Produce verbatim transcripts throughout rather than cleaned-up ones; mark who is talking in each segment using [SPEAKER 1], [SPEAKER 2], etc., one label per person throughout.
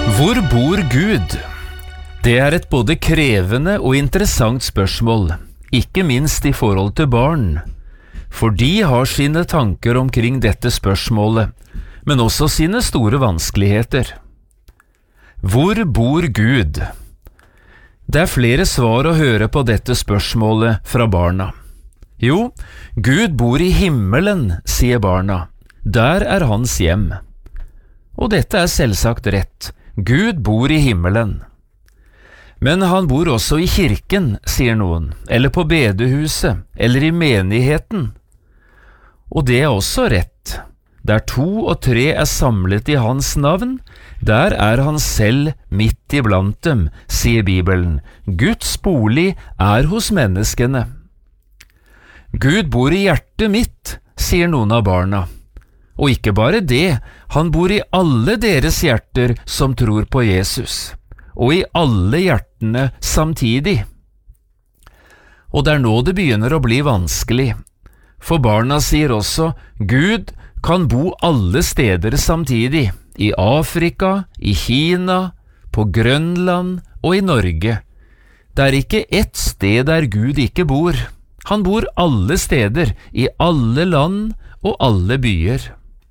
[SPEAKER 1] Hvor bor Gud? Det er et både krevende og interessant spørsmål, ikke minst i forhold til barn. For de har sine tanker omkring dette spørsmålet, men også sine store vanskeligheter. Hvor bor Gud? Det er flere svar å høre på dette spørsmålet fra barna. Jo, Gud bor i himmelen, sier barna. Der er hans hjem. Og dette er selvsagt rett. Gud bor i himmelen. Men han bor også i kirken, sier noen, eller på bedehuset, eller i menigheten. Og det er også rett. Der to og tre er samlet i hans navn, der er han selv midt iblant dem, sier Bibelen. Guds bolig er hos menneskene. Gud bor i hjertet mitt, sier noen av barna. Og ikke bare det, han bor i alle deres hjerter som tror på Jesus, og i alle hjertene samtidig. Og det er nå det begynner å bli vanskelig, for barna sier også, Gud kan bo alle steder samtidig, i Afrika, i Kina, på Grønland og i Norge. Det er ikke ett sted der Gud ikke bor. Han bor alle steder, i alle land og alle byer.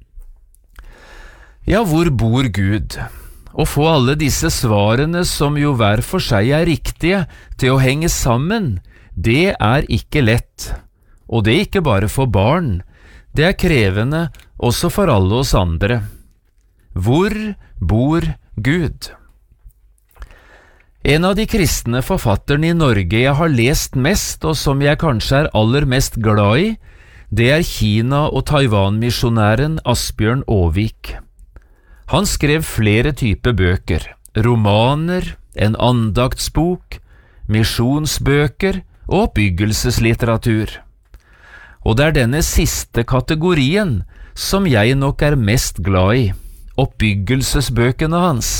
[SPEAKER 1] Ja, hvor bor Gud? Å få alle disse svarene som jo hver for seg er riktige til å henge sammen, det er ikke lett. Og det er ikke bare for barn, det er krevende også for alle oss andre. Hvor bor Gud? En av de kristne forfatterne i Norge jeg har lest mest, og som jeg kanskje er aller mest glad i, det er Kina- og Taiwan-misjonæren Asbjørn Aavik. Han skrev flere typer bøker, romaner, en andaktsbok, misjonsbøker og oppbyggelseslitteratur. Og det er denne siste kategorien som jeg nok er mest glad i, oppbyggelsesbøkene hans.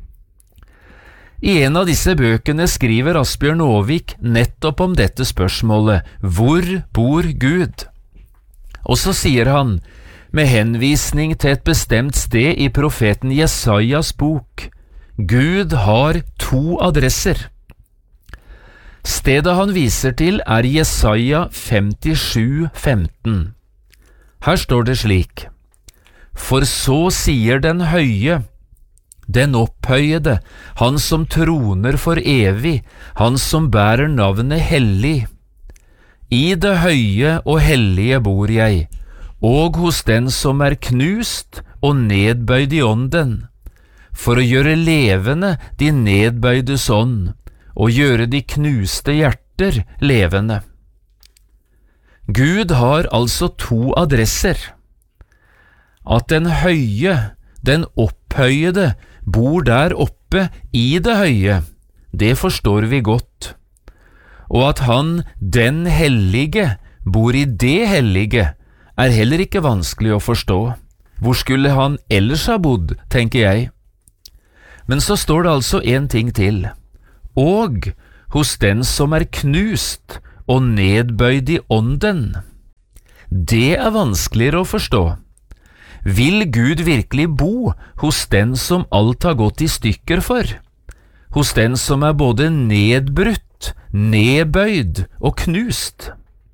[SPEAKER 1] I en av disse bøkene skriver Asbjørn Aavik nettopp om dette spørsmålet, hvor bor Gud? Og så sier han, med henvisning til et bestemt sted i profeten Jesajas bok, Gud har to adresser. Stedet han viser til er Jesaja femtisju femten. Her står det slik, For så sier den høye, den opphøyede, han som troner for evig, han som bærer navnet hellig. I det høye og hellige bor jeg, og hos den som er knust og nedbøyd i ånden, for å gjøre levende de nedbøydes ånd, og gjøre de knuste hjerter levende. Gud har altså to adresser. At den høye, den opphøyede, bor der oppe i det høye, det forstår vi godt. Og at han, den hellige, bor i det hellige, er heller ikke vanskelig å forstå. Hvor skulle han ellers ha bodd, tenker jeg. Men så står det altså en ting til. Og hos den som er knust og nedbøyd i ånden. Det er vanskeligere å forstå. Vil Gud virkelig bo hos den som alt har gått i stykker for? Hos den som er både nedbrutt, nedbøyd og knust?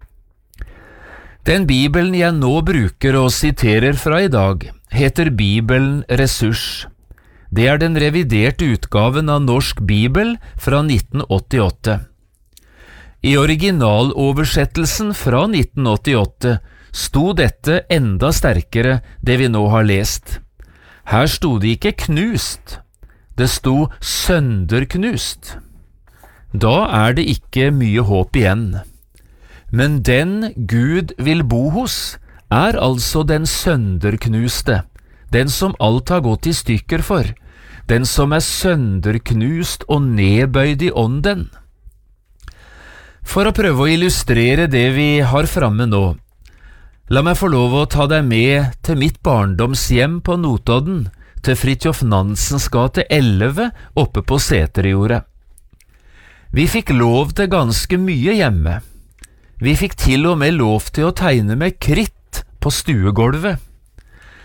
[SPEAKER 1] Den Bibelen jeg nå bruker og siterer fra i dag, heter Bibelen Ressurs. Det er den reviderte utgaven av Norsk Bibel fra nitten åttiåtte. I originaloversettelsen fra nitten åttiåtte sto dette enda sterkere det vi nå har lest. Her sto det ikke knust, det sto sønderknust. Da er det ikke mye håp igjen. Men den Gud vil bo hos, er altså den sønderknuste, den som alt har gått i stykker for, den som er sønderknust og nedbøyd i ånden. For å prøve å illustrere det vi har framme nå, la meg få lov å ta deg med til mitt barndomshjem på Notodden, til Fridtjof Nansens gate elleve oppe på Seterjordet. Vi fikk lov til ganske mye hjemme. Vi fikk til og med lov til å tegne med kritt på stuegolvet.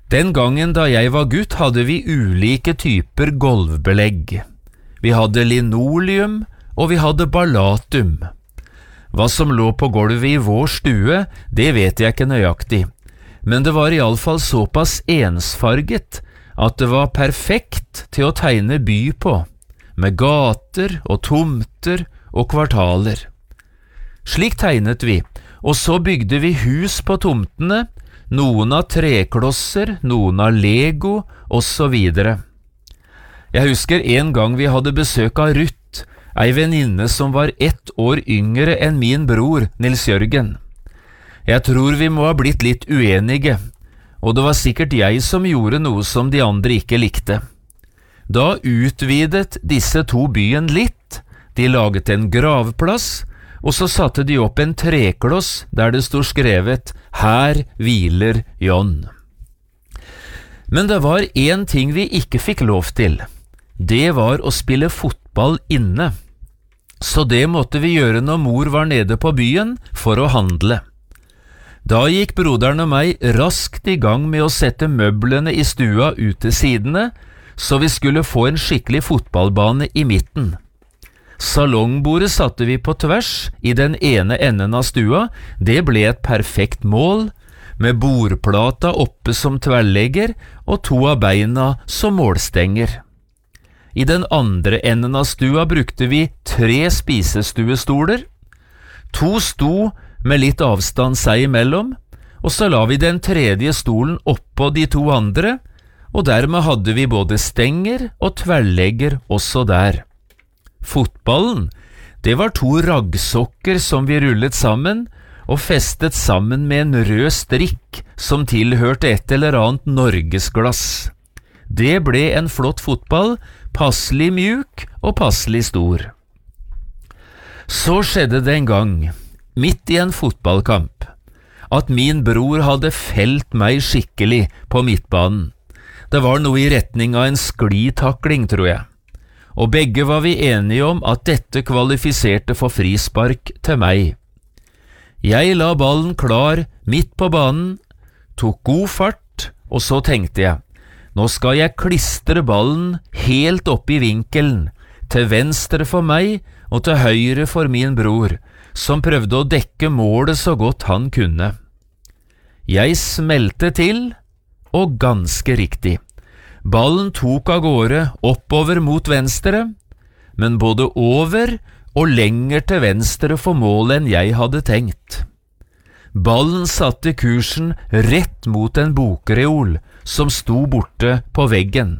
[SPEAKER 1] Den gangen da jeg var gutt hadde vi ulike typer gulvbelegg. Vi hadde linoleum, og vi hadde ballatum. Hva som lå på gulvet i vår stue, det vet jeg ikke nøyaktig, men det var i alle fall såpass ensfarget at det var perfekt til å tegne by på, med gater og tomter og kvartaler. Slik tegnet vi, og så bygde vi hus på tomtene, noen av treklosser, noen av Lego, og så videre. Jeg husker en gang vi hadde besøk av Ruth, ei venninne som var ett år yngre enn min bror, Nils Jørgen. Jeg tror vi må ha blitt litt uenige, og det var sikkert jeg som gjorde noe som de andre ikke likte. Da utvidet disse to byen litt, de laget en gravplass, og så satte de opp en trekloss der det stod skrevet «Her hviler John». Men det var en ting vi ikke fikk lov til. Det var å spille fotball inne. Så det måtte vi gjøre når mor var nede på byen for å handle. Da gikk broderen og meg raskt i gang med å sette møblene i stua ut til sidene, så vi skulle få en skikkelig fotballbane i midten. Salongbordet satte vi på tvers i den ene enden av stua. Det ble et perfekt mål, med bordplata oppe som tverrlegger og to av beina som målstenger. I den andre enden av stua brukte vi tre spisestuestoler. To sto med litt avstand seg imellom, og så la vi den tredje stolen oppå de to andre, og dermed hadde vi både stenger og tverrlegger også der. Fotballen, det var to raggsokker som vi rullet sammen og festet sammen med en rød strikk som tilhørte et eller annet norgesglass. Det ble en flott fotball, passelig mjuk og passelig stor. Så skjedde det en gang, midt i en fotballkamp, at min bror hadde felt meg skikkelig på midtbanen. Det var noe i retning av en sklitakling, tror jeg. Og begge var vi enige om at dette kvalifiserte for frispark til meg. Jeg la ballen klar midt på banen, tok god fart, og så tenkte jeg, nå skal jeg klistre ballen helt opp i vinkelen, til venstre for meg og til høyre for min bror, som prøvde å dekke målet så godt han kunne. Jeg smelte til, og ganske riktig. Ballen tok av gårde oppover mot venstre, men både over og lenger til venstre for målet enn jeg hadde tenkt. Ballen satte kursen rett mot en bokreol som sto borte på veggen.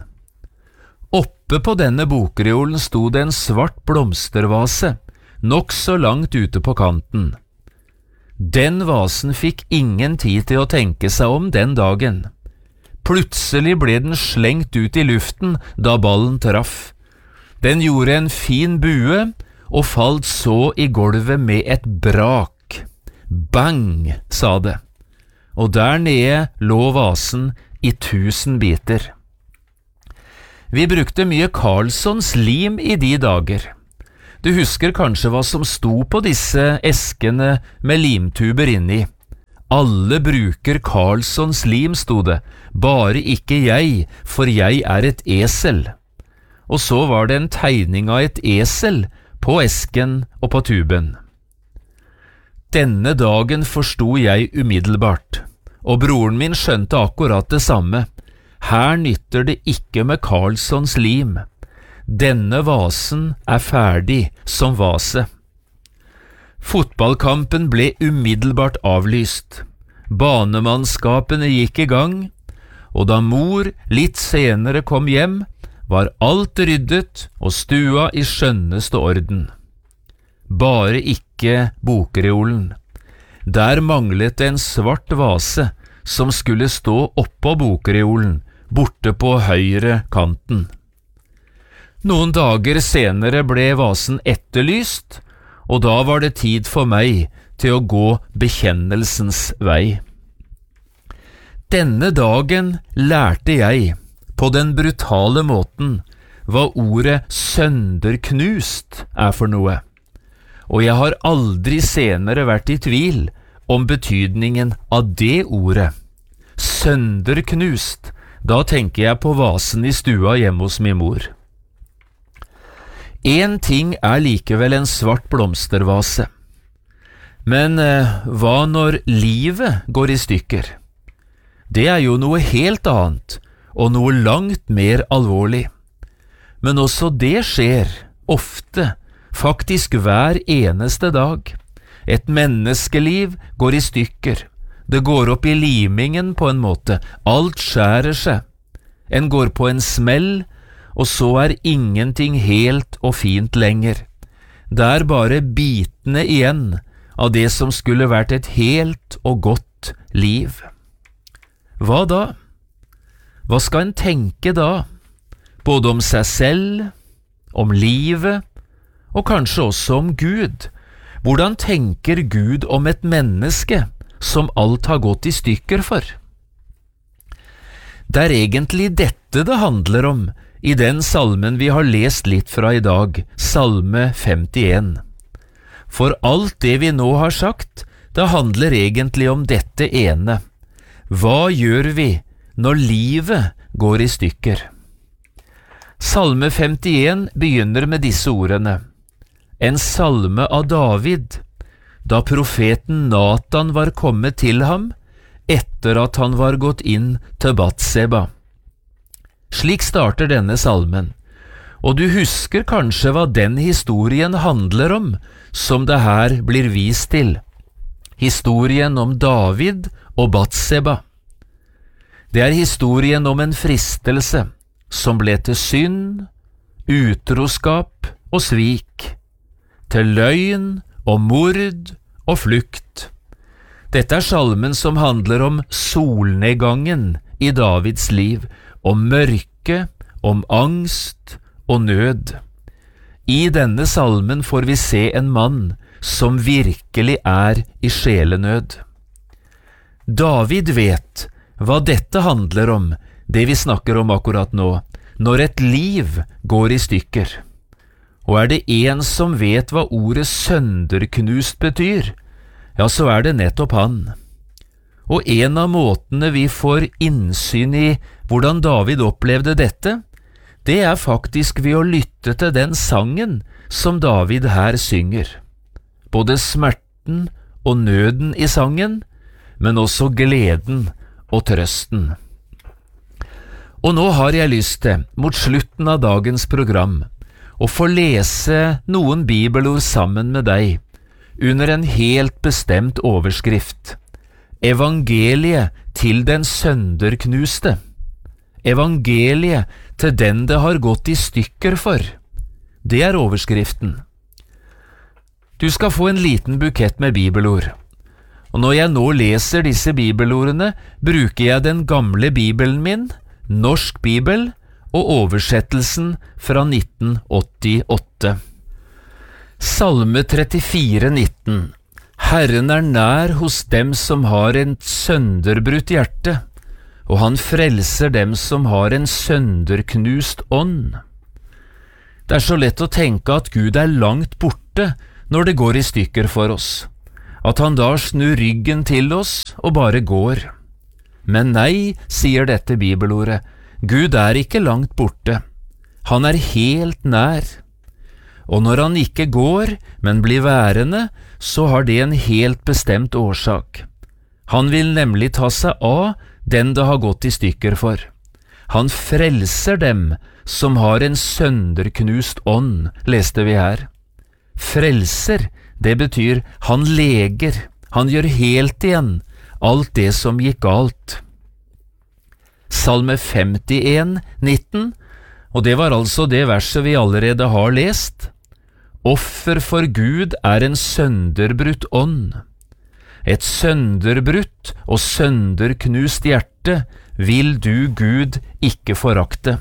[SPEAKER 1] Oppe på denne bokreolen sto det en svart blomstervase, nok så langt ute på kanten. Den vasen fikk ingen tid til å tenke seg om den dagen. Plutselig ble den slengt ut i luften da ballen traff. Den gjorde en fin bue og falt så i gulvet med et brak. Bang, sa det. Og der nede lå vasen i tusen biter. Vi brukte mye Carlssons lim i de dager. Du husker kanskje hva som sto på disse eskene med limtuber inni. Alle bruker Carlssons lim, sto det, bare ikke jeg, for jeg er et esel. Og så var det en tegning av et esel på esken og på tuben. Denne dagen forsto jeg umiddelbart, og broren min skjønte akkurat det samme. Her nytter det ikke med Carlssons lim. Denne vasen er ferdig som vase. Fotballkampen ble umiddelbart avlyst. Banemannskapene gikk i gang, og da mor litt senere kom hjem, var alt ryddet og stua i skjønneste orden. Bare ikke bokreolen. Der manglet det en svart vase som skulle stå oppå bokreolen, borte på høyre kanten. Noen dager senere ble vasen etterlyst, og da var det tid for meg til å gå bekjennelsens vei. Denne dagen lærte jeg, på den brutale måten, hva ordet sønderknust er for noe, og jeg har aldri senere vært i tvil om betydningen av det ordet. sønderknust, da tenker jeg på vasen i stua hjemme hos min mor. En ting er likevel en svart blomstervase. Men eh, hva når livet går i stykker? Det er jo noe helt annet, og noe langt mer alvorlig. Men også det skjer, ofte, faktisk hver eneste dag. Et menneskeliv går i stykker. Det går opp i limingen på en måte. Alt skjærer seg. En går på en smell, og så er ingenting helt og fint lenger. Det er bare bitene igjen av det som skulle vært et helt og godt liv. Hva da? Hva skal en tenke da? Både om seg selv, om livet, og kanskje også om Gud. Hvordan tenker Gud om et menneske som alt har gått i stykker for? Det er egentlig dette det handler om i den salmen vi har lest litt fra i dag, salme femtien. For alt det vi nå har sagt, det handler egentlig om dette ene. Hva gjør vi når livet går i stykker? Salme femtien begynner med disse ordene. En salme av David, da profeten Nathan var kommet til ham, etter at han var gått inn til Batseba. Slik starter denne salmen, og du husker kanskje hva den historien handler om, som det her blir vist til. Historien om David og Batseba. Det er historien om en fristelse som ble til synd, utroskap og svik, til løgn og mord og flukt. Dette er salmen som handler om solnedgangen i Davids liv, om mørke, om angst og nød. I denne salmen får vi se en mann som virkelig er i sjelenød. David vet hva dette handler om, det vi snakker om akkurat nå, når et liv går i stykker. Og er det en som vet hva ordet sønderknust betyr, ja, så er det nettopp han. Og en av måtene vi får innsyn i hvordan David opplevde dette, det er faktisk ved å lytte til den sangen som David her synger. Både smerten og nøden i sangen, men også gleden og trøsten. Og nå har jeg lyst til, mot slutten av dagens program, å få lese noen bibelord sammen med deg, under en helt bestemt overskrift. Evangeliet til den sønderknuste. Evangeliet til den det har gått i stykker for. Det er overskriften. Du skal få en liten bukett med bibelord. Og når jeg nå leser disse bibelordene, bruker jeg den gamle bibelen min, Norsk Bibel, og oversettelsen fra nitten åttiåtte. Salme trettifire nitten. Herren er nær hos dem som har en sønderbrutt hjerte, og han frelser dem som har en sønderknust ånd. Det er så lett å tenke at Gud er langt borte når det går i stykker for oss, at han da snur ryggen til oss og bare går. Men nei, sier dette bibelordet, Gud er ikke langt borte, han er helt nær. Og når han ikke går, men blir værende, så har det en helt bestemt årsak. Han vil nemlig ta seg av den det har gått i stykker for. Han frelser dem som har en sønderknust ånd, leste vi her. Frelser, det betyr han leger, han gjør helt igjen alt det som gikk galt. Salme femtien nitten, og det var altså det verset vi allerede har lest. Offer for Gud er en sønderbrutt ånd. Et sønderbrutt og sønderknust hjerte vil du, Gud, ikke forakte.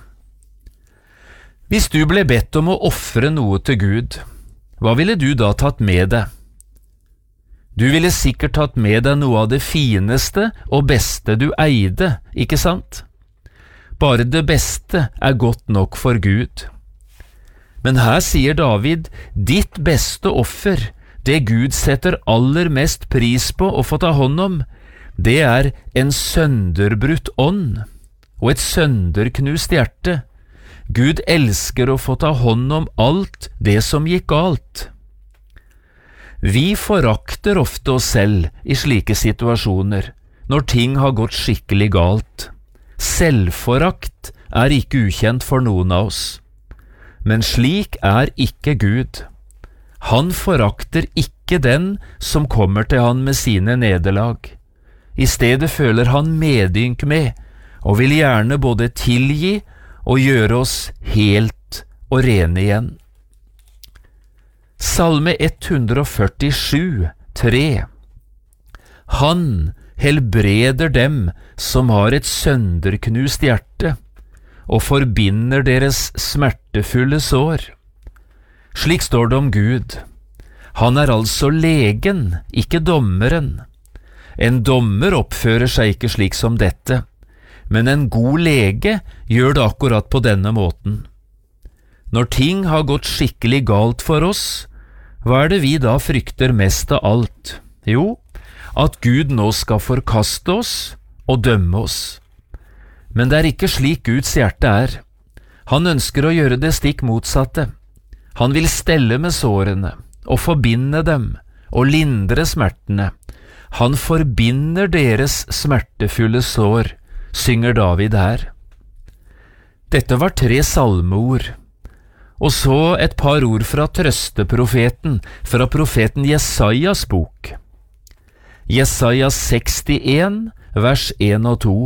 [SPEAKER 1] Hvis du ble bedt om å ofre noe til Gud, hva ville du da tatt med deg? Du ville sikkert tatt med deg noe av det fineste og beste du eide, ikke sant? Bare det beste er godt nok for Gud. Men her sier David, ditt beste offer, det Gud setter aller mest pris på å få ta hånd om, det er en sønderbrutt ånd og et sønderknust hjerte. Gud elsker å få ta hånd om alt det som gikk galt. Vi forakter ofte oss selv i slike situasjoner, når ting har gått skikkelig galt. Selvforakt er ikke ukjent for noen av oss. Men slik er ikke Gud. Han forakter ikke den som kommer til han med sine nederlag. I stedet føler han medynk med, og vil gjerne både tilgi og gjøre oss helt og rene igjen. Salme ett hundre førtisju, tre. Han helbreder dem som har et sønderknust hjerte, og forbinder deres smertefulle sår. Slik står det om Gud. Han er altså legen, ikke dommeren. En dommer oppfører seg ikke slik som dette, men en god lege gjør det akkurat på denne måten. Når ting har gått skikkelig galt for oss, hva er det vi da frykter mest av alt? Jo, at Gud nå skal forkaste oss og dømme oss. Men det er ikke slik Guds hjerte er. Han ønsker å gjøre det stikk motsatte. Han vil stelle med sårene og forbinde dem og lindre smertene. Han forbinder deres smertefulle sår, synger David her. Dette var tre salmeord, og så et par ord fra trøsteprofeten, fra profeten Jesajas bok. Jesaja sekstien, vers en og to.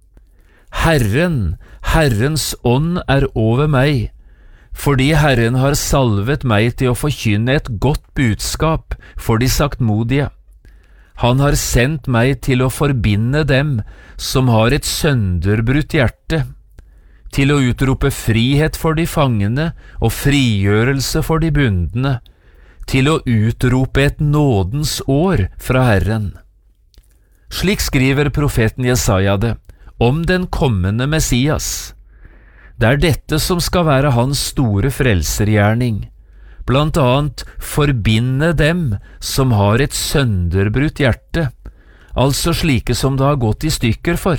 [SPEAKER 1] Herren, Herrens ånd er over meg, fordi Herren har salvet meg til å forkynne et godt budskap for de saktmodige. Han har sendt meg til å forbinde dem som har et sønderbrutt hjerte, til å utrope frihet for de fangene og frigjørelse for de bundne, til å utrope et nådens år fra Herren. Slik skriver profeten Jesaja det om den kommende Messias. Det er dette som skal være hans store frelsergjerning, blant annet forbinde dem som har et sønderbrutt hjerte, altså slike som det har gått i stykker for.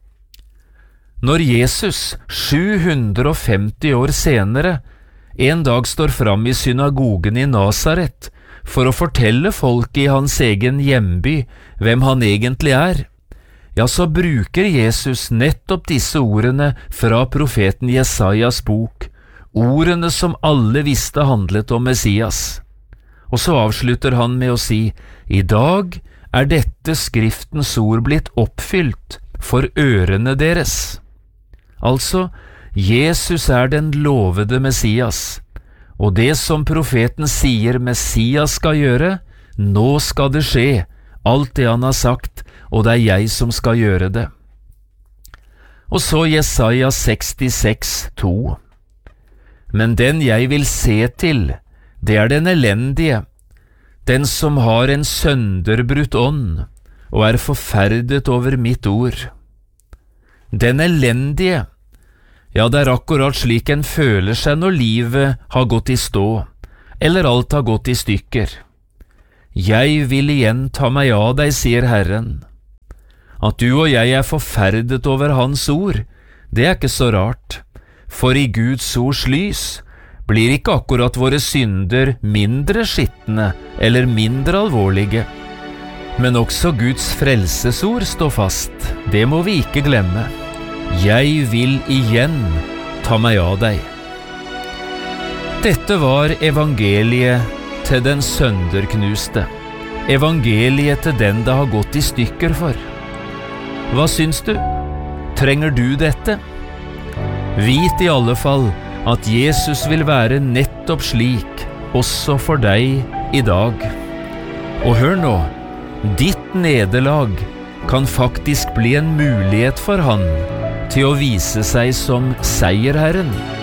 [SPEAKER 1] Når Jesus, sju hundre femti år senere, en dag står fram i synagogen i Nasaret for å fortelle folk i hans egen hjemby hvem han egentlig er, ja, så bruker Jesus nettopp disse ordene fra profeten Jesajas bok, ordene som alle visste handlet om Messias. Og så avslutter han med å si, i dag er dette skriftens ord blitt oppfylt for ørene deres. Altså, Jesus er den lovede Messias, og det som profeten sier Messias skal gjøre, nå skal det skje, alt det han har sagt, og det er jeg som skal gjøre det. Og så Jesaja sekstiseks, to. Men den jeg vil se til, det er den elendige, den som har en sønderbrutt ånd, og er forferdet over mitt ord. Den elendige, ja, det er akkurat slik en føler seg når livet har gått i stå, eller alt har gått i stykker. Jeg vil igjen ta meg av deg, sier Herren. At du og jeg er forferdet over hans ord, det er ikke så rart, for i Guds ords lys blir ikke akkurat våre synder mindre skittende eller mindre alvorlige. Men også Guds frelsesord står fast, det må vi ikke glemme. Jeg vil igjen ta meg av deg. Dette var evangeliet til den sønderknuste, evangeliet til den det har gått i stykker for. Hva syns du? Trenger du dette? Vit i alle fall at Jesus vil være nettopp slik, også for deg i dag. Og hør nå, ditt nederlag kan faktisk bli en mulighet for han til å vise seg som seierherren.